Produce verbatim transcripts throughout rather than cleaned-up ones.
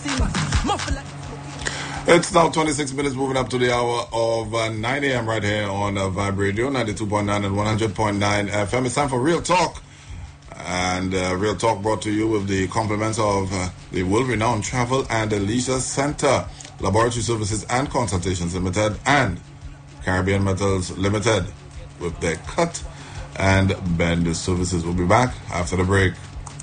It's now twenty-six minutes, moving up to the hour of uh, nine a.m. right here on uh, Vibe Radio, ninety-two point nine and one hundred point nine F M. It's time for Real Talk. And uh, Real Talk brought to you with the compliments of uh, the world-renowned Travel and Leisure Center, Laboratory Services and Consultations Limited, and Caribbean Metals Limited with their cut and bend services. We'll be back after the break.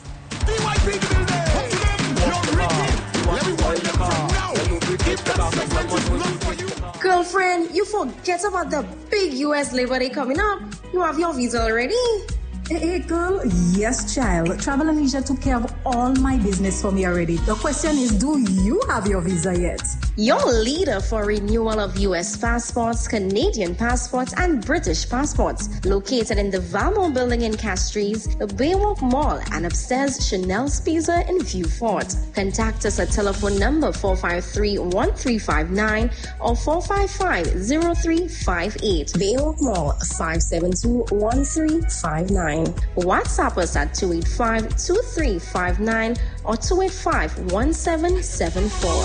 Girlfriend, you forget about the big U S Labor Day coming up. You have your visa already? Hey, hey, girl. Yes, child. Travel and Leisure took care of all my business for me already. The question is, do you have your visa yet? Your leader for renewal of U S passports, Canadian passports, and British passports. Located in the Valmont building in Castries, the Baywalk Mall, and upstairs Chanel's Pizza in Viewfort. Contact us at telephone number four five three, one three five nine or four five five, zero three five eight. Baywalk Mall, five seven two, one three five nine. WhatsApp us at two eight five, two three five nine or two eight five, one seven seven four.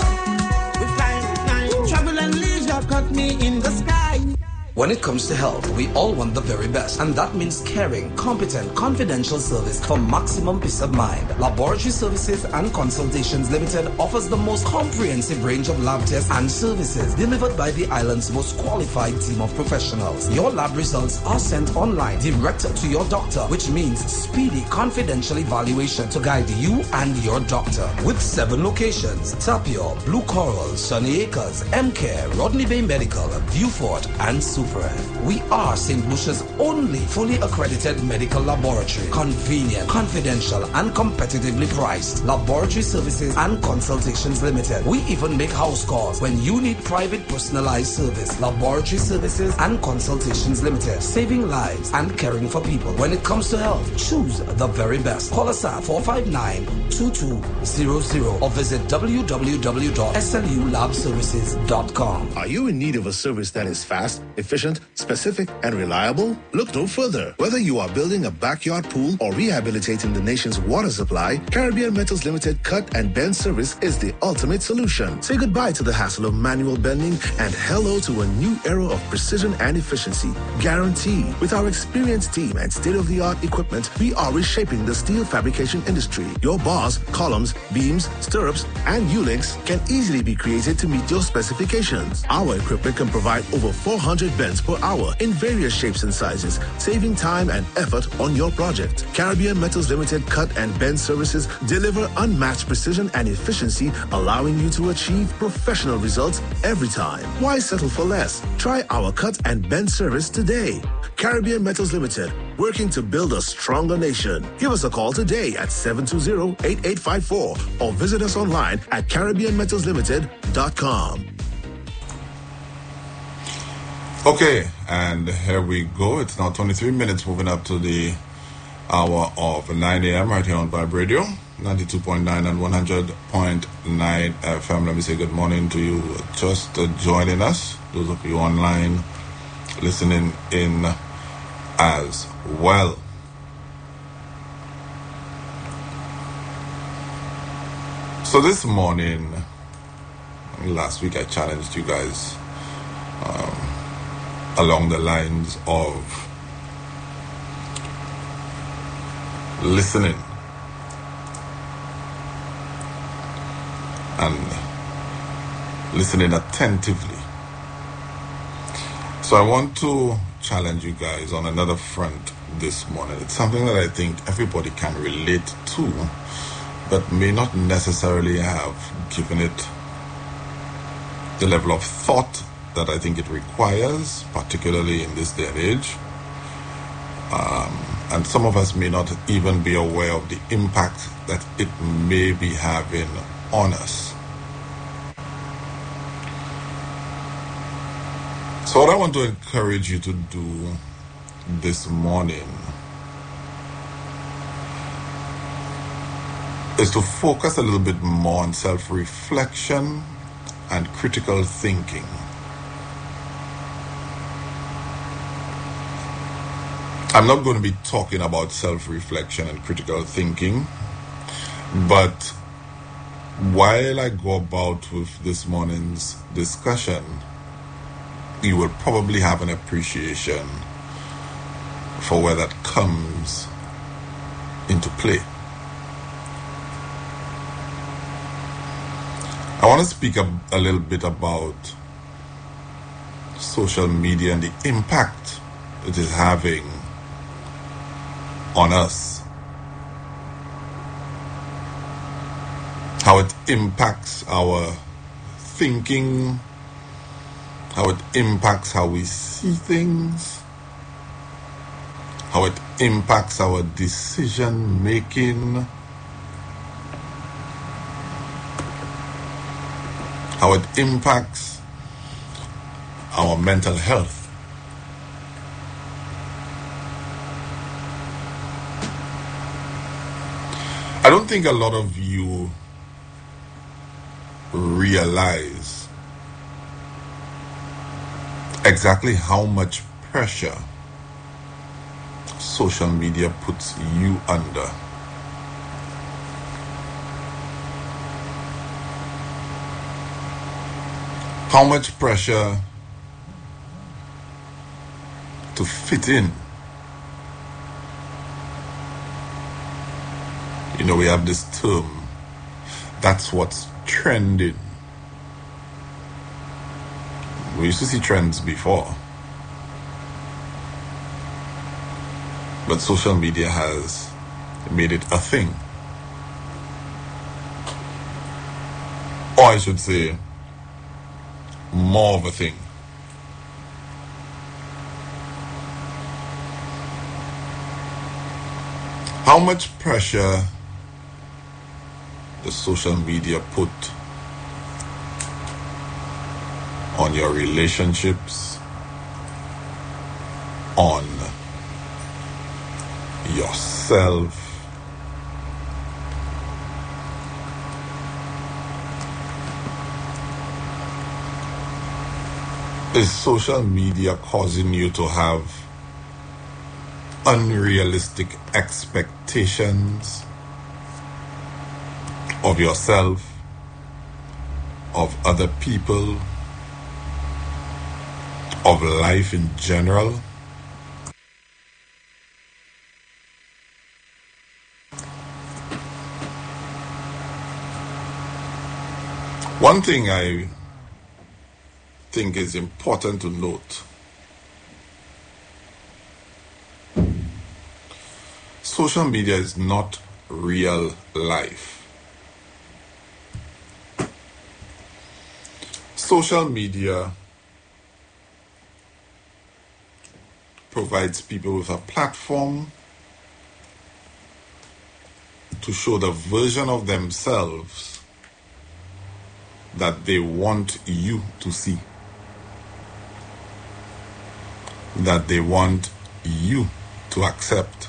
Travel and leisure got me in the sky. When it comes to health, we all want the very best, and that means caring, competent, confidential service for maximum peace of mind. Laboratory Services and Consultations Limited offers the most comprehensive range of lab tests and services delivered by the island's most qualified team of professionals. Your lab results are sent online direct to your doctor, which means speedy, confidential evaluation to guide you and your doctor. With seven locations: Tapio, Blue Coral, Sunny Acres, M-Care, Rodney Bay Medical, Viewfort, and Super. We are Saint Lucia's only fully accredited medical laboratory. Convenient, confidential, and competitively priced. Laboratory Services and Consultations Limited. We even make house calls when you need private personalized service. Laboratory Services and Consultations Limited. Saving lives and caring for people. When it comes to health, choose the very best. Call us at four five nine, two two zero zero or visit w w w dot s l u lab services dot com. Are you in need of a service that is fast, efficient, specific, and reliable? Look no further. Whether you are building a backyard pool or rehabilitating the nation's water supply, Caribbean Metals Limited Cut and Bend Service is the ultimate solution. Say goodbye to the hassle of manual bending and hello to a new era of precision and efficiency. Guaranteed. With our experienced team and state-of-the-art equipment, we are reshaping the steel fabrication industry. Your bars, columns, beams, stirrups, and U-links can easily be created to meet your specifications. Our equipment can provide over four hundred bends per hour in various shapes and sizes, saving time and effort on your project. Caribbean Metals Limited Cut and Bend Services deliver unmatched precision and efficiency, allowing you to achieve professional results every time. Why settle for less? Try our cut and bend service today. Caribbean Metals Limited, working to build a stronger nation. Give us a call today at seven two zero, eight eight five four or visit us online at caribbean metals limited dot com. Okay, and here we go. It's now twenty-three minutes, moving up to the hour of nine a.m. right here on Vibe Radio, ninety-two point nine and one hundred point nine F M. Let me say good morning to you just uh, joining us, those of you online listening in as well. So this morning, last week I challenged you guys um, along the lines of listening and listening attentively. So I want to challenge you guys on another front this morning. It's something that I think everybody can relate to, but may not necessarily have given it the level of thought that I think it requires, particularly in this day and age. Um, and some of us may not even be aware of the impact that it may be having on us. So what I want to encourage you to do this morning is to focus a little bit more on self-reflection and critical thinking. I'm not going to be talking about self-reflection and critical thinking, but while I go about with this morning's discussion, you will probably have an appreciation for where that comes into play. I want to speak a, a little bit about social media and the impact it is having on us. How it impacts our thinking, how it impacts how we see things, how it impacts our decision making, how it impacts our mental health. I don't think a lot of you realize exactly how much pressure social media puts you under. How much pressure to fit in. You know, we have this term, that's what's trending. We used to see trends before, but social media has made it a thing. Or I should say, more of a thing. How much pressure does social media put on your relationships, on yourself, is social media causing you to have unrealistic expectations of yourself, of other people, of life in general? One thing I think is important to note: social media is not real life. Social media provides people with a platform to show the version of themselves that they want you to see, that they want you to accept.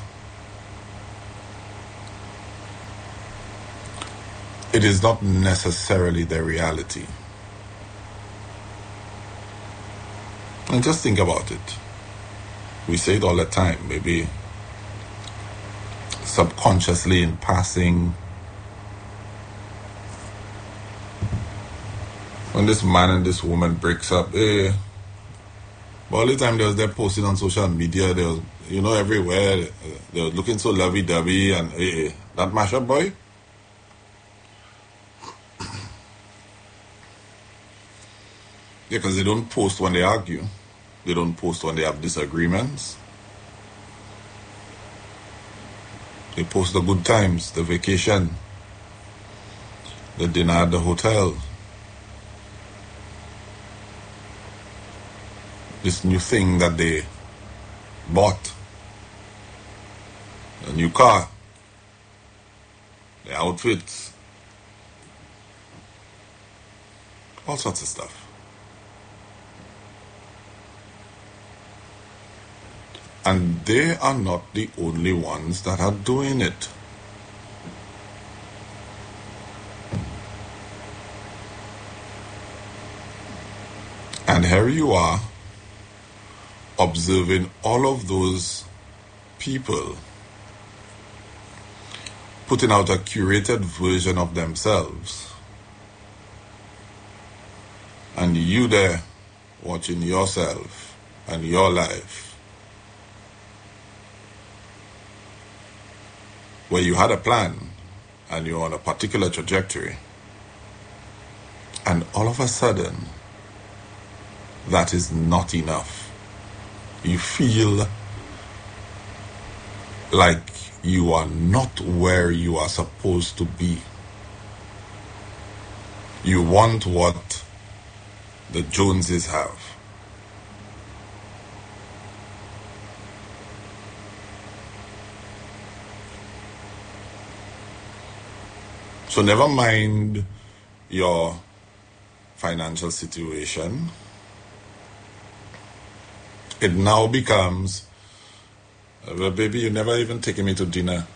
It is not necessarily the reality. And just think about it. We say it all the time, maybe subconsciously in passing. When this man and this woman breaks up, eh, but all the time they was there posting on social media, they was, you know, everywhere, they were looking so lovey-dovey, and eh, eh, that mashup boy. Yeah, because they don't post when they argue. They don't post when they have disagreements. They post the good times, the vacation, the dinner at the hotel, this new thing that they bought, a new car, the outfits, all sorts of stuff. And they are not the only ones that are doing it. And here you are, observing all of those people putting out a curated version of themselves And you there watching yourself and your life, where you had a plan and you're on a particular trajectory, and all of a sudden that is not enough. You feel like you are not where you are supposed to be. You want what the Joneses have. So never mind your financial situation. It now becomes, well, baby, you never even taken me to dinner.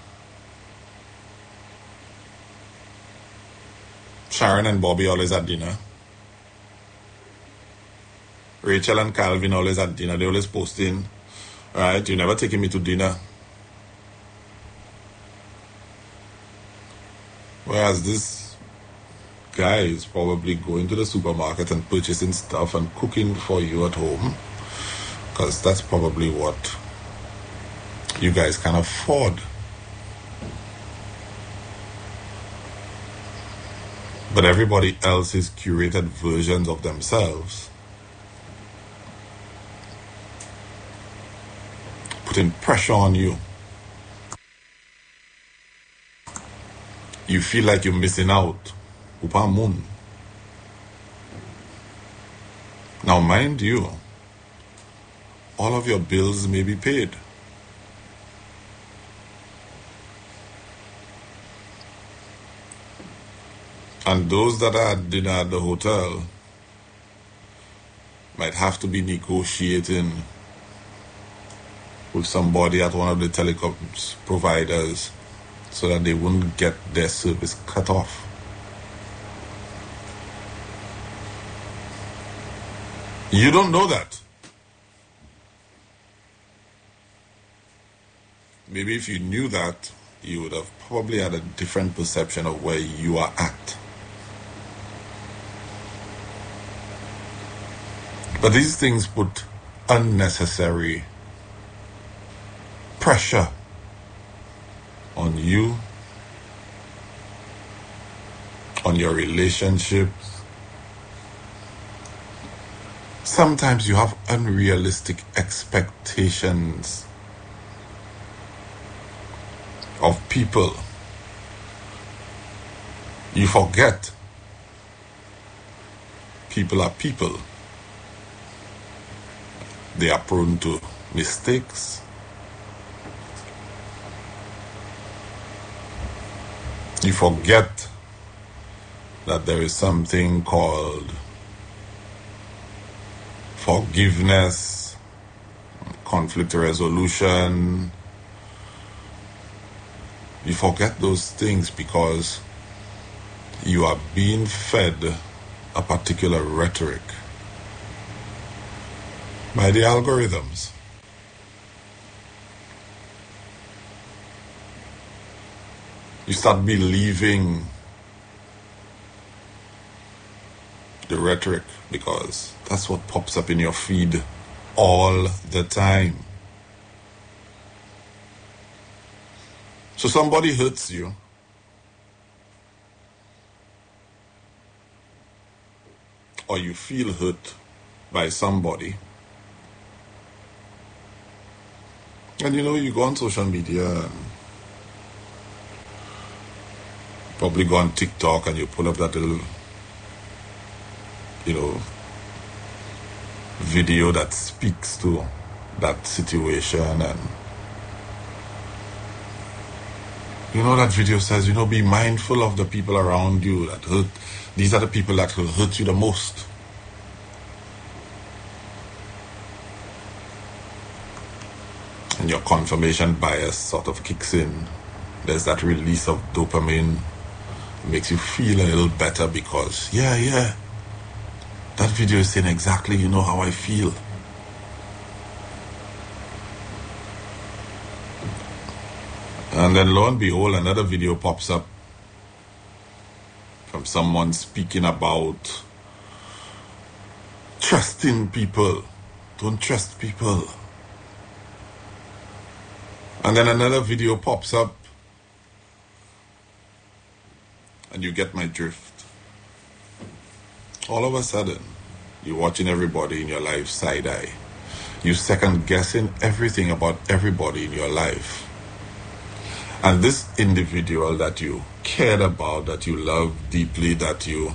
Sharon and Bobby always at dinner. Rachel and Calvin always at dinner. They always posting, right? You never taking me to dinner. Whereas this guy is probably going to the supermarket and purchasing stuff and cooking for you at home, because that's probably what you guys can afford. But everybody else is curated versions of themselves, putting pressure on you. You feel like you're missing out. Upa moon. Now, mind you, all of your bills may be paid. And those that are at dinner at the hotel might have to be negotiating with somebody at one of the telecoms providers so that they wouldn't get their service cut off. You don't know that. Maybe if you knew that, you would have probably had a different perception of where you are at. But these things put unnecessary pressure on you, on your relationships. Sometimes you have unrealistic expectations of people. You forget people are people. They are prone to mistakes. You forget that there is something called forgiveness, conflict resolution. You forget those things because you are being fed a particular rhetoric by the algorithms. You start believing the rhetoric because that's what pops up in your feed all the time. So somebody hurts you, or you feel hurt by somebody, and you know, you go on social media and probably go on TikTok and you pull up that little, you know, video that speaks to that situation, and you know, that video says, you know, be mindful of the people around you that hurt. These are the people that will hurt you the most. And your confirmation bias sort of kicks in. There's that release of dopamine. It makes you feel a little better because, yeah, yeah, that video is saying exactly, you know, how I feel. And then lo and behold, another video pops up from someone speaking about trusting people. Don't trust people. And then another video pops up and you get my drift. All of a sudden, you're watching everybody in your life side-eye. You second guessing everything about everybody in your life. And this individual that you cared about, that you love deeply, that you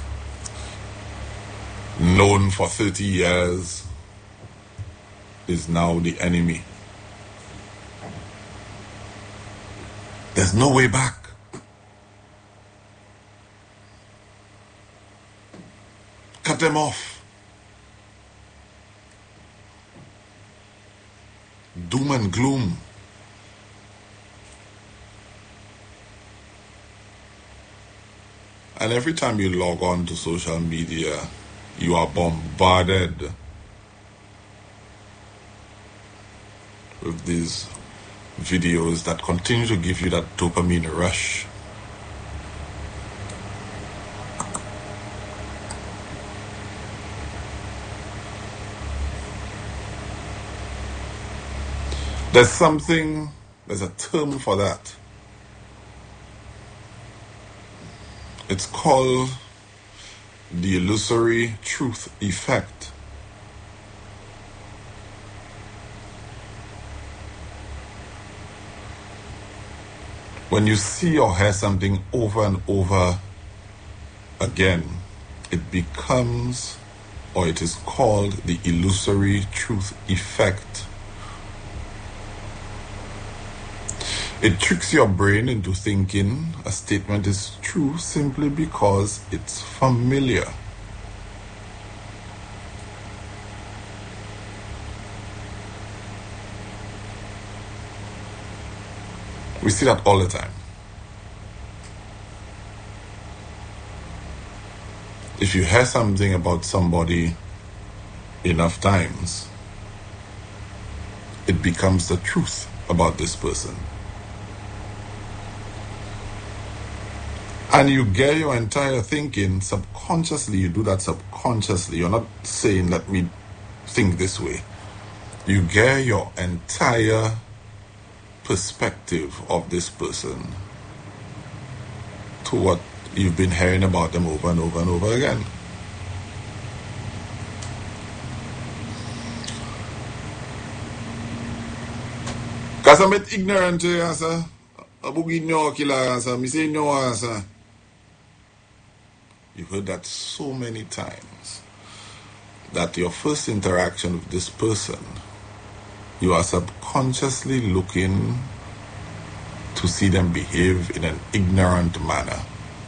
known for thirty years, is now the enemy. There's no way back. Cut them off. Doom and gloom. And every time you log on to social media, you are bombarded with these videos that continue to give you that dopamine rush. There's something, there's a term for that. It's called the illusory truth effect. When you see or hear something over and over again, it becomes, or it is called, the illusory truth effect. It tricks your brain into thinking a statement is true simply because it's familiar. We see that all the time. If you hear something about somebody enough times, it becomes the truth about this person. And you gear your entire thinking subconsciously. You do that subconsciously. You're not saying, let me think this way. You gear your entire perspective of this person to what you've been hearing about them over and over and over again. Because I'm ignorant, sir. You've heard that so many times that your first interaction with this person, you are subconsciously looking to see them behave in an ignorant manner.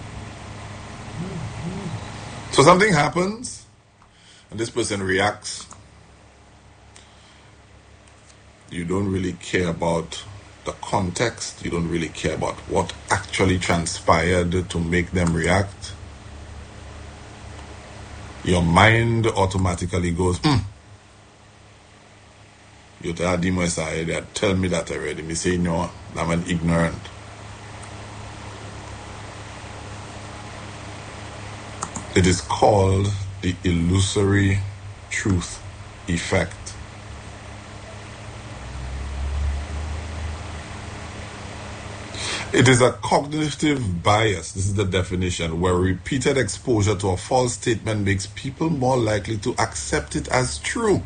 So something happens and this person reacts. You don't really care about the context. You don't really care about what actually transpired to make them react. Your mind automatically goes, hmm. You tell me tell me that already. Me say no, I'm an ignorant. It is called the illusory truth effect. It is a cognitive bias, this is the definition, where repeated exposure to a false statement makes people more likely to accept it as true.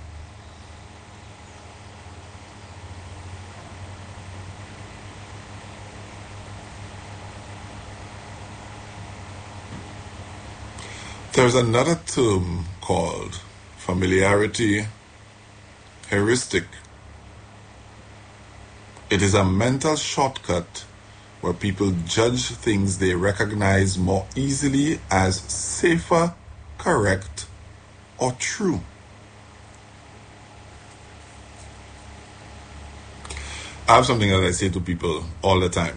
There's another term called familiarity heuristic. It is a mental shortcut where people judge things they recognize more easily as safer, correct, or true. I have something that I say to people all the time.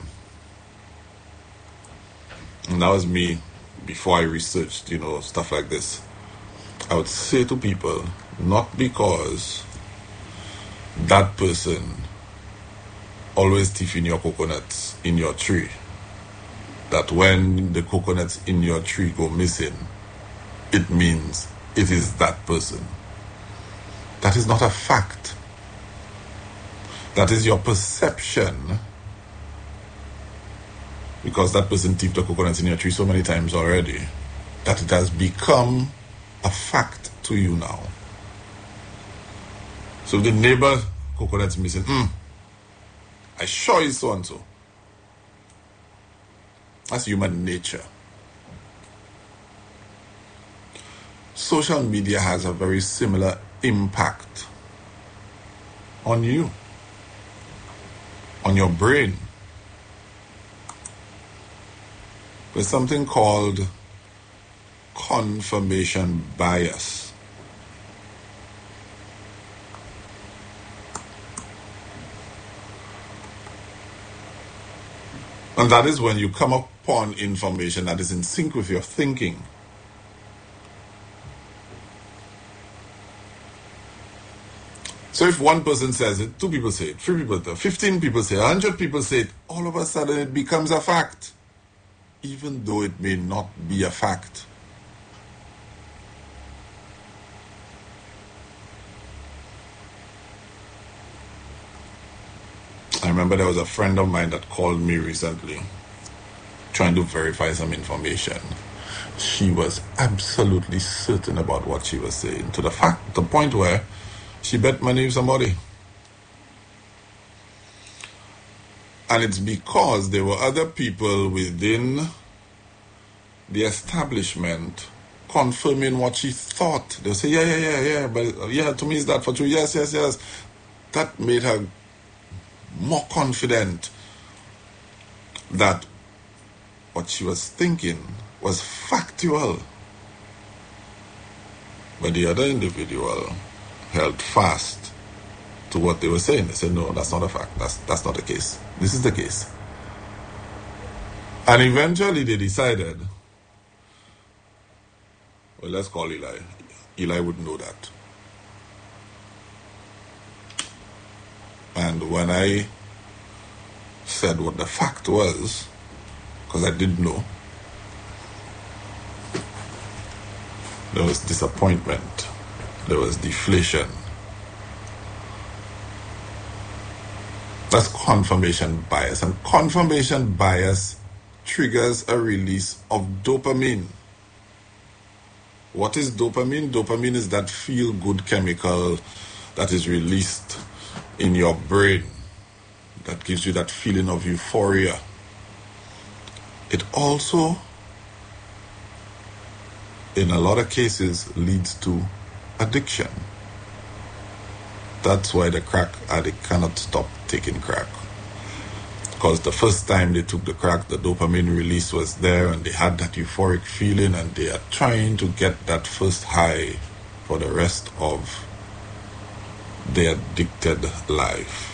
And that was me before I researched, you know, stuff like this. I would say to people, not because that person always thieving your coconuts in your tree, that when the coconuts in your tree go missing, it means it is that person. That is not a fact. That is your perception, because that person thieved the coconuts in your tree so many times already that it has become a fact to you now. So if the neighbor coconut's missing, hmm, I sure is so and so. That's human nature. Social media has a very similar impact on you, on your brain. There's something called confirmation bias. And that is when you come upon information that is in sync with your thinking. So if one person says it, two people say it, three people say it, fifteen people say it, one hundred people say it, all of a sudden it becomes a fact, even though it may not be a fact. I remember there was a friend of mine that called me recently trying to verify some information. She was absolutely certain about what she was saying, to the fact, the point where she bet money with somebody. And it's because there were other people within the establishment confirming what she thought. They'll say, yeah, yeah, yeah, yeah, but yeah, to me it's that for true. Yes, yes, yes. That made her more confident that what she was thinking was factual. But the other individual held fast to what they were saying. They said, no, that's not a fact. That's that's not the case. This is the case. And eventually they decided, well, let's call Eli. Eli would know that. And when I said what the fact was, because I didn't know, there was disappointment. There was deflation. That's confirmation bias. And confirmation bias triggers a release of dopamine. What is dopamine? Dopamine is that feel-good chemical that is released in your brain that gives you that feeling of euphoria. It also, in a lot of cases, leads to addiction. That's why the crack addict cannot stop taking crack. Because the first time they took the crack, the dopamine release was there and they had that euphoric feeling, and they are trying to get that first high for the rest of their addicted life.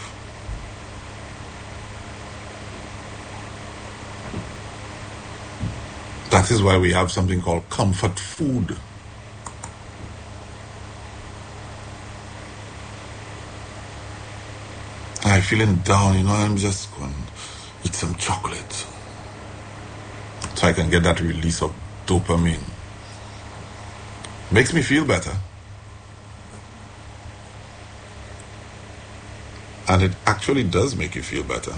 That is why we have something called comfort food. I'm feeling down, you know, I'm just going to eat some chocolate so I can get that release of dopamine. Makes me feel better. And it actually does make you feel better.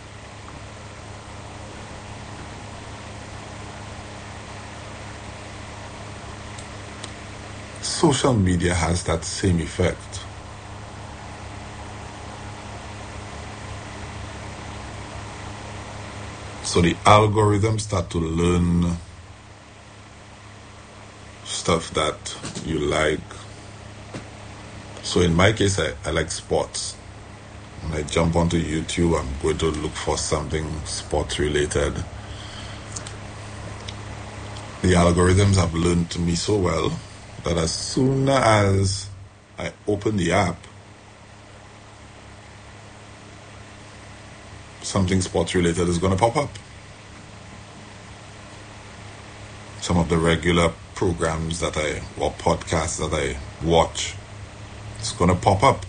Social media has that same effect. So the algorithms start to learn stuff that you like. So in my case, I, I like sports. When I jump onto YouTube, I'm going to look for something sports related. The algorithms have learned me so well that as soon as I open the app, something sports related is going to pop up. Some of the regular programs that I, or podcasts that I watch, it's going to pop up.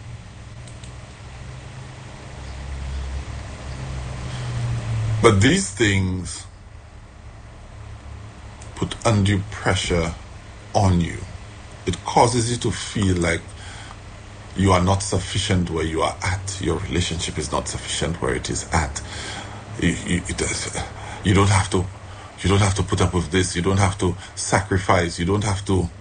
But these things put undue pressure on you. it causes you to feel like you are not sufficient where you are at. Your relationship is not sufficient where it is at. You, you, it is, you don't have to, you don't have to put up with this. You don't have to sacrifice. You don't have to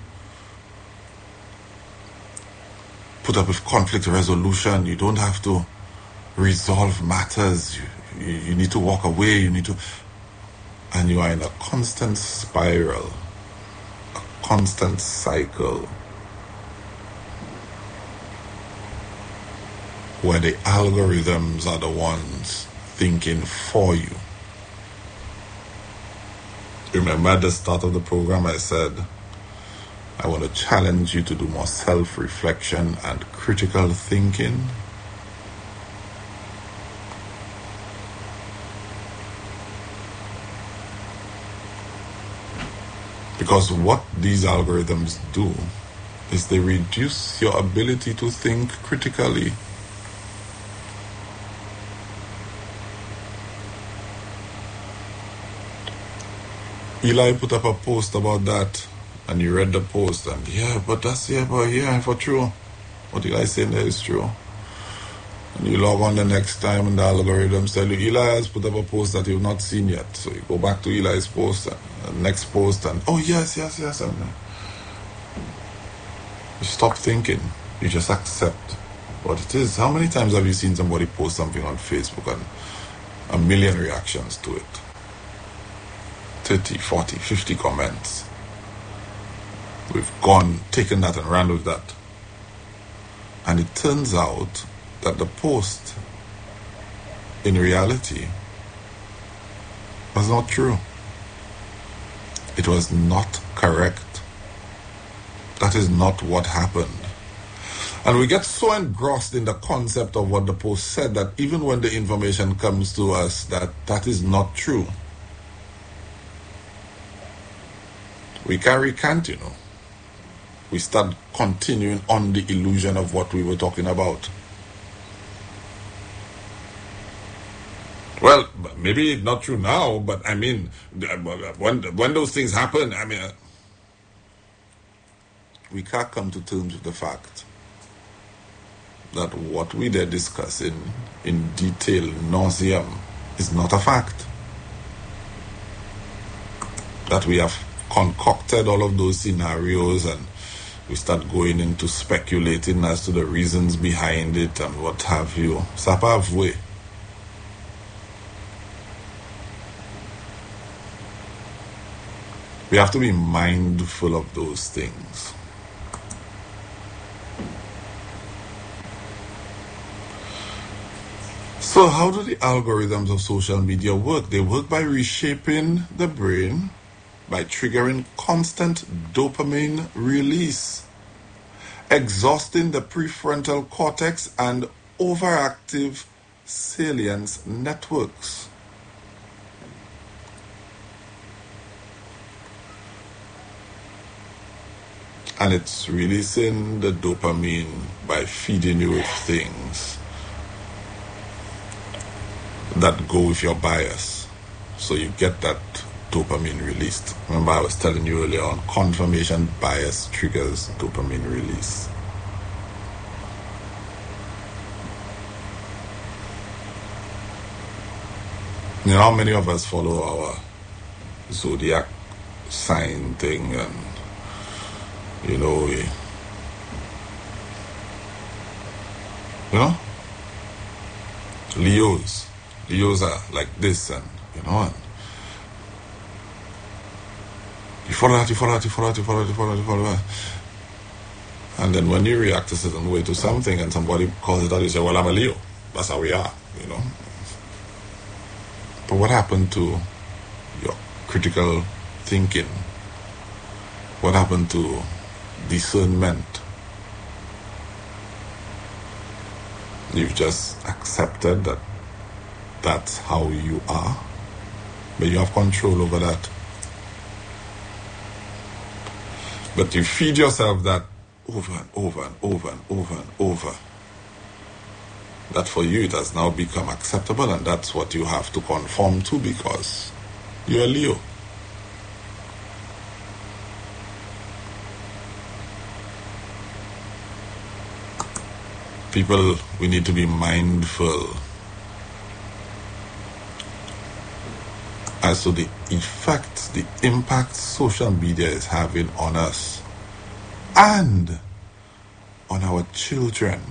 put up with conflict resolution. You don't have to resolve matters. You, you, you need to walk away. You need to, and you are in a constant spiral, a constant cycle, where the algorithms are the ones thinking for you. Remember at the start of the program I said, I want to challenge you to do more self-reflection and critical thinking. Because what these algorithms do is they reduce your ability to think critically. Eli put up a post about that, and you read the post, and yeah, but that's, yeah, but yeah, for true. What Eli saying there is true. And you log on the next time, and the algorithms tell you, Eli has put up a post that you've not seen yet. So you go back to Eli's post, and the next post, and oh, yes, yes, yes. And you stop thinking. You just accept what it is. How many times have you seen somebody post something on Facebook and a million reactions to it? thirty, forty, fifty comments. We've gone, taken that and ran with that. And it turns out that the post, in reality, was not true. It was not correct. That is not what happened. And we get so engrossed in the concept of what the post said that even when the information comes to us that that is not true, we can recant, you know. We start continuing on the illusion of what we were talking about. Well, maybe it's not true now, but I mean, when when those things happen, I mean, we can't come to terms with the fact that what we are discussing in detail, nauseam, is not a fact. That we have concocted all of those scenarios and we start going into speculating as to the reasons behind it and what have you. Sapavwe. We have to be mindful of those things. So how do the algorithms of social media work? They work by reshaping the brain, by triggering constant dopamine release, exhausting the prefrontal cortex and overactive salience networks. And it's releasing the dopamine by feeding you with things that go with your bias. So you get that dopamine released. Remember I was telling you earlier on, confirmation bias triggers dopamine release. You know how many of us follow our zodiac sign thing, and you know we, you know Leos Leos are like this, and you know, and you follow that, you follow that, you follow that, you follow that, you follow that, you follow that. And then when you react a certain way to something and somebody calls it out, you say, well, I'm a Leo. That's how we are, you know. But what happened to your critical thinking? What happened to discernment? You've just accepted that that's how you are, but you have control over that. But you feed yourself that over and over and over and over and over. That for you it has now become acceptable, and that's what you have to conform to because you're a Leo. people, we need to be mindful as to the effect, the impact social media is having on us and on our children.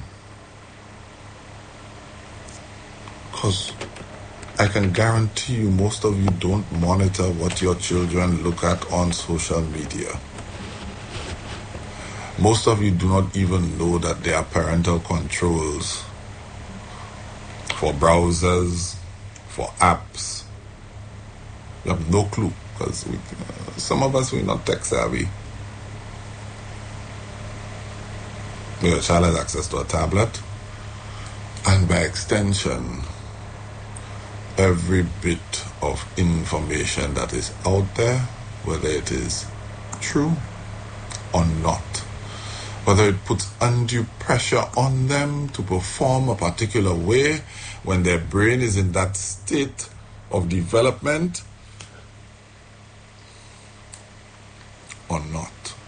Because I can guarantee you most of you don't monitor what your children look at on social media. Most of you do not even know that there are parental controls for browsers, for apps. You have no clue because we, uh, some of us, we're not tech savvy. Your child has access to a tablet, and by extension, every bit of information that is out there, whether it is true or not, whether it puts undue pressure on them to perform a particular way when their brain is in that state of development or not.